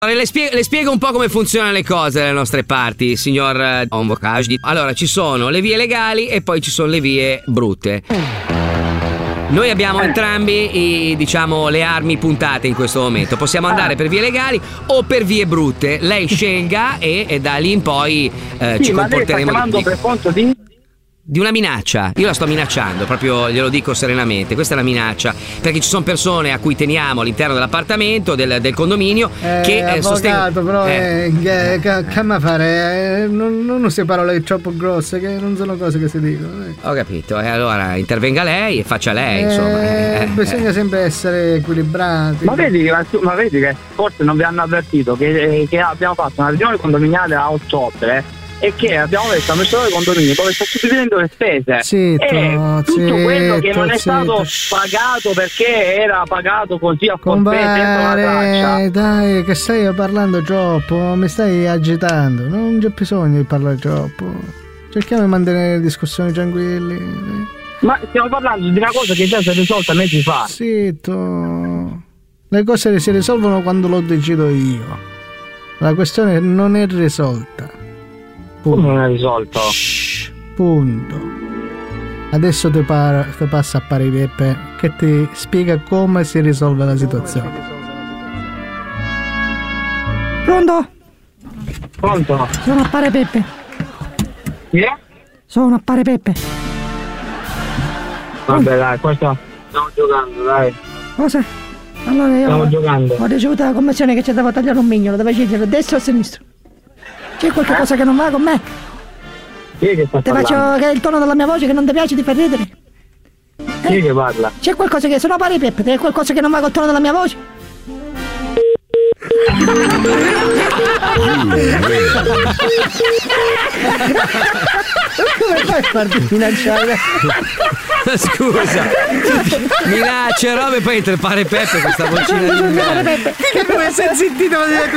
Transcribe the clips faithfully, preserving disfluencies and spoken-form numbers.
Le spiego, le spiego un po' come funzionano le cose alle nostre parti, signor Onvocage. Allora, ci sono le vie legali e poi ci sono le vie brutte. Noi abbiamo entrambi i, diciamo, le armi puntate in questo momento. Possiamo andare per vie legali o per vie brutte. Lei scelga e, e da lì in poi eh, sì, ci ma comporteremo. Lei sta chiamando per conto di? Di una minaccia. Io la sto minacciando, proprio glielo dico serenamente. Questa è una minaccia, perché ci sono persone a cui teniamo all'interno dell'appartamento, del, del condominio, eh, che eh, sostengono. Però eh. eh, che, che, che ma fare? Eh, non, non usi parole troppo grosse, che non sono cose che si dicono. Eh. Ho capito, e allora intervenga lei e faccia lei, eh, insomma. Eh, bisogna eh. sempre essere equilibrati. Ma vedi, ma, ma vedi che forse non vi hanno avvertito che, che abbiamo fatto una riunione condominiale a otto opere e che abbiamo messo amministratore del condominio dove sta suddividendo le spese zitto, e tutto zitto, quello che non è zitto. stato pagato perché era pagato così a forfè senza una traccia. Dai, che stai parlando troppo, mi stai agitando, non c'è bisogno di parlare troppo, cerchiamo di mantenere le discussioni tranquilli. Ma stiamo parlando di una cosa che già si è risolta mesi fa. Zitto, le cose si risolvono quando lo decido io, la questione non è risolta. Come non è risolto? Shhh, punto. Adesso ti, par- ti passa a Pari Peppe che ti spiega come si risolve la situazione. Pronto? Pronto? Sono a Pari Peppe. Chi è? Sono a Pari Peppe. Vabbè dai, questo stiamo giocando, dai. Cosa? Allora io Stiamo giocando. ho ricevuto la commissione che ci devo tagliare un mignolo, dove scegliere a destra o a sinistra? C'è qualche cosa che non va con me? Chi è che sta Ti parlando? faccio che è il tono della mia voce che non ti piace, ti fa ridere? Chi è che parla? C'è qualcosa che sono Pari Peppe, c'è qualcosa che non va col tono della mia voce? Come fai a farti minacciare? Scusa, minacce, robe, poi entra Pare Peppe questa vocina di Pari Peppe. Che come sei zittito, ma dire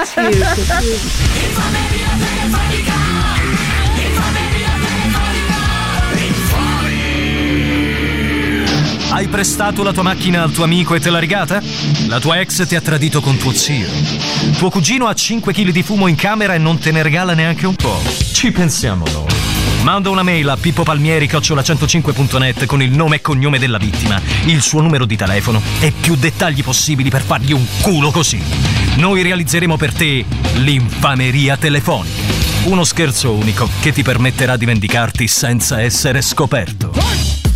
Hai prestato la tua macchina al tuo amico e te l'ha rigata? La tua ex ti ha tradito con tuo zio. Tuo cugino ha cinque chili di fumo in camera e non te ne regala neanche un po'. Ci pensiamo noi. Manda una mail a pippopalmieri chiocciola centocinque punto net con il nome e cognome della vittima, il suo numero di telefono e più dettagli possibili per fargli un culo così. Noi realizzeremo per te l'infameria telefonica. Uno scherzo unico che ti permetterà di vendicarti senza essere scoperto.